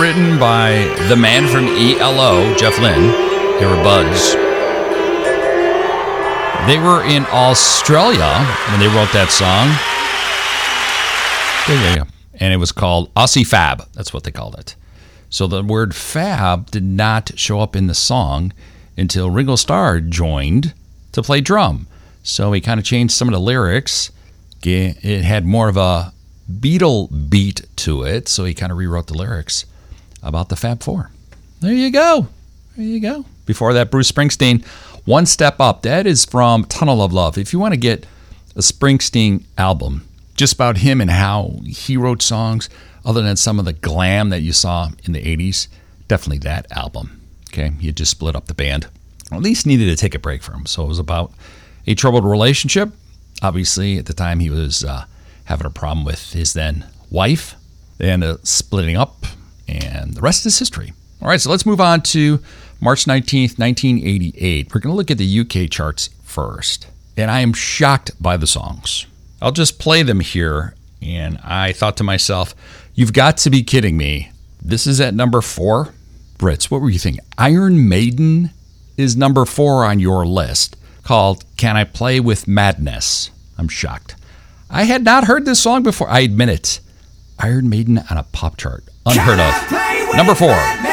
Written by the man from ELO, Jeff Lynne. They were buds. They were in Australia when they wrote that song. Yeah. And it was called Aussie Fab. That's what they called it. So the word fab did not show up in the song until Ringo Starr joined to play drum. So he kind of changed some of the lyrics. It had more of a Beatle beat to it, so he kind of rewrote the lyrics about the Fab Four. There you go. Before that, Bruce Springsteen, One Step Up. That is from Tunnel of Love. If you want to get a Springsteen album, just about him and how he wrote songs, other than some of the glam that you saw in the 80s, definitely that album. Okay, he had just split up the band. Or at least needed to take a break from him. So it was about a troubled relationship. Obviously, at the time, he was having a problem with his then wife. They ended up splitting up, and the rest is history. All right, so let's move on to March 19th, 1988. We're going to look at the UK charts first. And I am shocked by the songs. I'll just play them here. And I thought to myself, you've got to be kidding me. This is at number 4? Brits, what were you thinking? Iron Maiden is number 4 on your list, called Can I Play With Madness? I'm shocked. I had not heard this song before. I admit it. Iron Maiden on a pop chart. Unheard of. Number 4.